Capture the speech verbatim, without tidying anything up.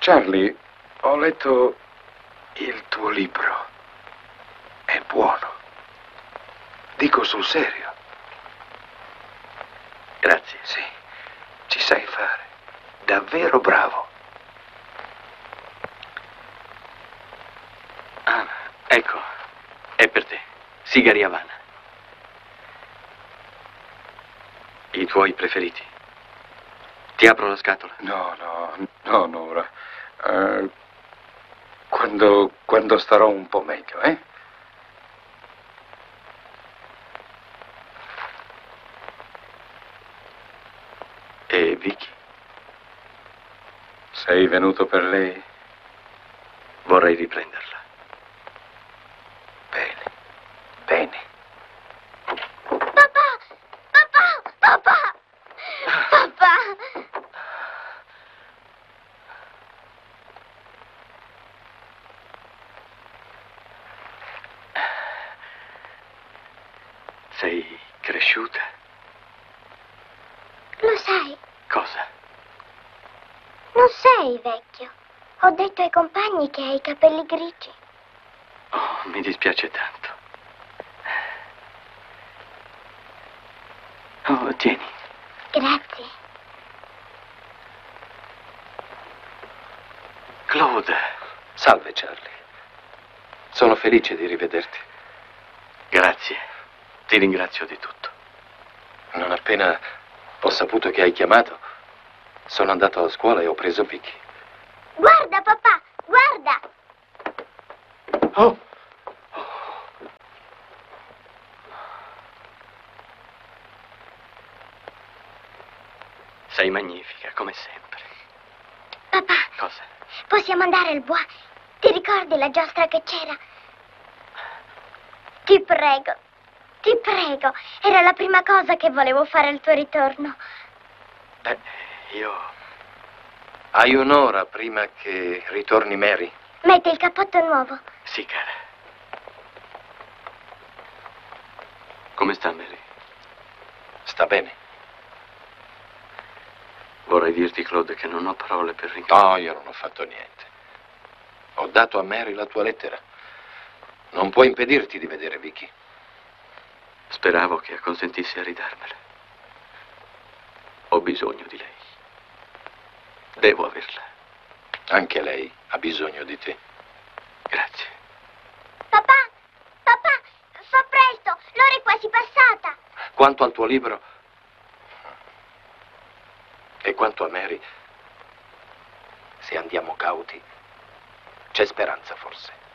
Charlie, ho letto il tuo libro. È buono. Dico sul serio. Grazie. Sì, ci sai fare. Davvero bravo. Ah, ecco, è per te. Sigari Havana. I tuoi preferiti. Ti apro la scatola? No, no, no, Nora. Uh, quando, quando starò un po' meglio, eh? E Vicky? Sei venuto per lei? Vorrei riprenderla. Bene, bene. Papà! Papà! Papà! Papà! Sei cresciuta? Lo sai, Cosa? non sei vecchio. Ho detto ai compagni che hai i capelli grigi. Oh, mi dispiace tanto. Oh, tieni. Grazie. Claude. Salve, Charlie. Sono felice di rivederti. Grazie. Ti ringrazio di tutto. Non appena ho saputo che hai chiamato, sono andato a scuola e ho preso Vicky. Guarda, papà, guarda! Oh! Sei magnifica, come sempre. Papà, Cosa? possiamo andare al bois? Ti ricordi la giostra che c'era? Ti prego, ti prego. Era la prima cosa che volevo fare al tuo ritorno. Beh, io... Hai un'ora prima che ritorni Mary? Metti il cappotto nuovo. Sì, cara. Come sta Mary? Sta bene. Vorrei dirti, Claude, che non ho parole per ringraziare. No, io non ho fatto niente. Ho dato a Mary la tua lettera. Non può impedirti di vedere Vicky. Speravo che acconsentissi a ridarmela. Ho bisogno di lei. Devo averla. Anche lei ha bisogno di te. Grazie. Papà, papà, fa presto, l'ora è quasi passata. Quanto al tuo libro e quanto a Mary, se andiamo cauti, c'è speranza forse.